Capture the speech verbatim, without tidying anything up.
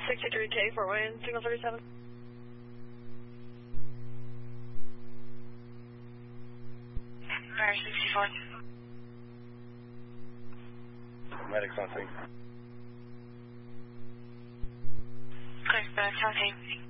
sixty-three K, Fort Wayne, signal thirty-seven. Alright, sixty-four. Medics on scene. Clear, back, seventeen.